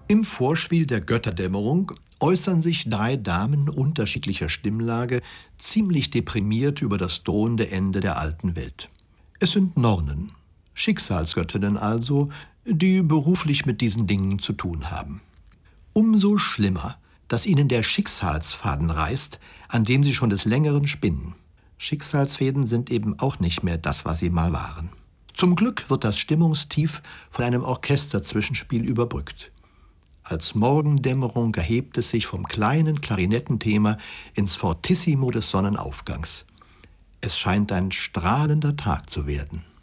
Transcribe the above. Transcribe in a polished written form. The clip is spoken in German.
Im Vorspiel der Götterdämmerung äußern sich 3 Damen unterschiedlicher Stimmlage ziemlich deprimiert über das drohende Ende der alten Welt. Es sind Nornen, Schicksalsgöttinnen also, die beruflich mit diesen Dingen zu tun haben. Umso schlimmer, dass ihnen der Schicksalsfaden reißt, an dem sie schon des Längeren spinnen. Schicksalsfäden sind eben auch nicht mehr das, was sie mal waren. Zum Glück wird das Stimmungstief von einem Orchesterzwischenspiel überbrückt. Als Morgendämmerung erhebt es sich vom kleinen Klarinettenthema ins Fortissimo des Sonnenaufgangs. Es scheint ein strahlender Tag zu werden.